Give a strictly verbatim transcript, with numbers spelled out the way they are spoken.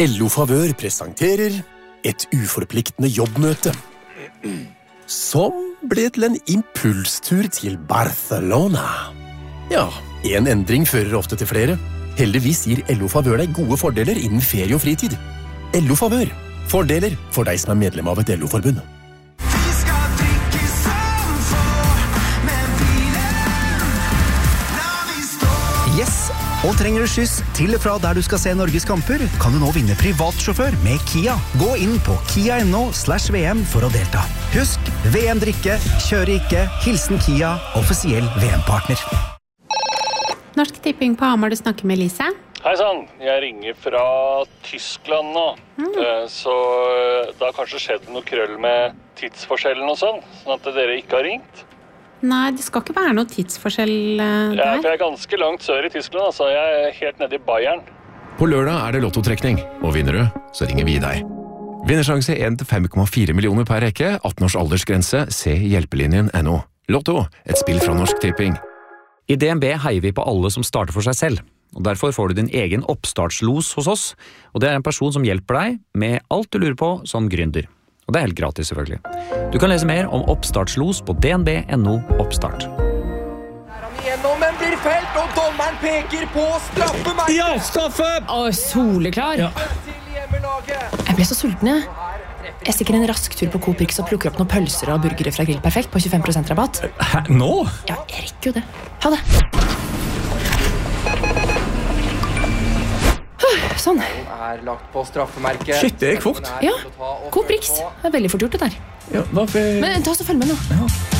L O Favør presenterer et uforpliktende jobbmøte, som ble til en impulstur til Barcelona. Ja, en endring fører ofte til flere. Heldigvis gir L O Favør deg gode fordeler innen ferie og fritid. L O Favør. Fordeler for deg som er medlem av et L O-forbund. Yes, og trenger du skyss til og fra der du skal se Norges kamper, kan du nå vinne privatsjåfør med Kia. Gå inn på kia.no slash VM for å delta. Husk, V M-drikke, kjøre ikke, hilsen Kia, offisiell V M-partner. Norsk Tipping på Hamar, du snakker med Lise. Hei sann, jeg ringer fra Tyskland nå, mm. så det har kanskje skjedd noe krøll med tidsforskjellen og sånn, sånn at dere ikke har ringt. Nei, det skal ikke være noe tidsforskjell der. Ja, for jeg er ganske langt sør i Tyskland, altså. Jeg er helt nede i Bayern. På lørdag er det lottotrekning, og vinner du, så ringer vi deg. Vinnersjanse en til fem komma fire millioner per rekke, atten års aldersgrense, se hjelpelinjen punktum no. Lotto, et spill fra Norsk Tipping. I D N B heier vi på alle som starter for seg selv, og derfor får du din egen oppstartslos hos oss, og det er en person som hjelper deg med alt du lurer på som gründer. Og det er helt gratis selvfølgelig. Du kan lese mer om oppstartslos på d n b punktum no oppstart. Der han igjennom, men blir felt, og dommeren peker på straffemerket. Ja, straffe! Å, soleklar. Ja. Jeg ble så sulten, jeg. Jeg stikker en rask tur på Coop Rix og plukker opp noen pølser og burgere fra Grill Perfekt på tjuefem prosent rabatt. Hæ, nå? Ja, jeg rekker jo det. Ha det. Sånn. Er lagt på straffemerket. Shit, det er fort. Ja, Coop Rix. Det er veldig fort gjort det der. Ja, hva for... Men ta oss og følg med nå. Ja.